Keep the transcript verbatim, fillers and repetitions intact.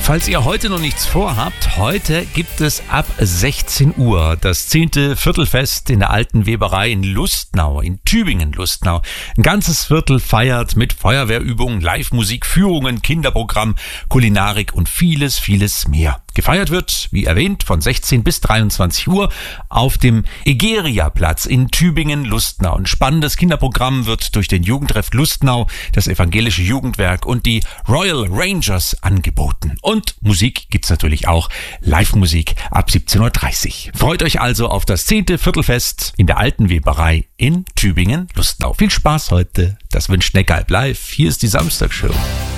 Falls ihr heute noch nichts vorhabt, heute gibt es ab sechzehn Uhr das zehnte Viertelfest in der Alten Weberei in Lustnau, in Tübingen-Lustnau. Ein ganzes Viertel feiert mit Feuerwehrübungen, Live-Musik, Führungen, Kinderprogramm, Kulinarik und vieles, vieles mehr. Gefeiert wird, wie erwähnt, von sechzehn bis dreiundzwanzig Uhr auf dem Egeria-Platz in Tübingen-Lustnau. Ein spannendes Kinderprogramm wird durch den Jugendtreff Lustnau, das Evangelische Jugendwerk und die Royal Rangers angeboten. Und Musik gibt's natürlich auch, Live-Musik ab siebzehn Uhr dreißig. Freut euch also auf das zehnte Viertelfest in der Alten Weberei in Tübingen-Lustnau. Viel Spaß heute, das wünscht Neckaralb live. Hier ist die Samstagshow.